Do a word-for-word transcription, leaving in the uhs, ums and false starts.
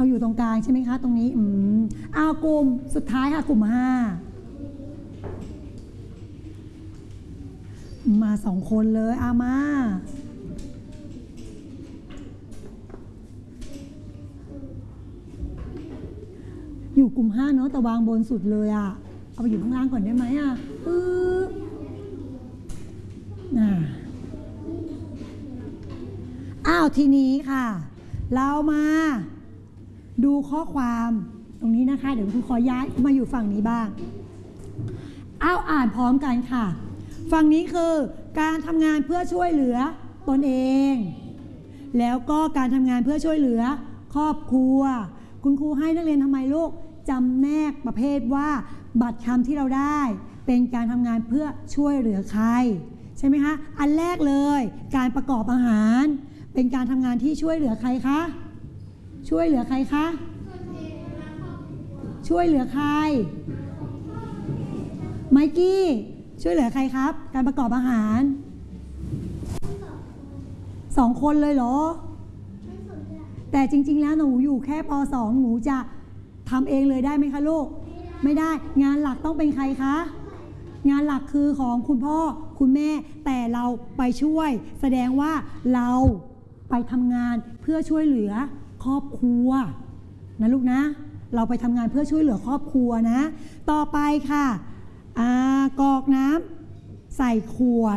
อยู่ตรงกลางใช่ไหมคะตรงนี้อืมเอากลุ่มสุดท้ายค่ะกลุ่มห้ามาสองคนเลยอามาอยู่กลุ่มห้าเนาะแต่วางบนสุดเลยอะเอาไปอยู่ข้างล่างก่อนได้ไหมอะปึ๊บอ่าอ้าวทีนี้ค่ะเรามาดูข้อความตรงนี้นะคะเดี๋ยวคุณขอย้ายมาอยู่ฝั่งนี้บ้างอ้าวอ่านพร้อมกันค่ะฝั่งนี้คือการทำงานเพื่อช่วยเหลือตนเองแล้วก็การทำงานเพื่อช่วยเหลือครอบครัวคุณครูให้นักเรียนทำไมลูกจำแนกประเภทว่าบัตรคำที่เราได้เป็นการทำงานเพื่อช่วยเหลือใครใช่ไหมคะอันแรกเลยการประกอบอาหารเป็นการทำงานที่ช่วยเหลือใครคะช่วยเหลือใครคะช่วยเหลือใครไมกี้ช่วยเหลือใครครับการประกอบอาหารสองคนเลยเหรอแต่จริงๆแล้วหนูอยู่แค่ป.สอง หนูจะทำเองเลยได้ไหมคะลูกไม่ได้งานหลักต้องเป็นใครคะงานหลักคือของคุณพ่อคุณแม่แต่เราไปช่วยแสดงว่าเราไปทำงานเพื่อช่วยเหลือครอบครัวนะลูกนะเราไปทำงานเพื่อช่วยเหลือครอบครัวนะต่อไปค่ะกรอกน้ำใส่ขวด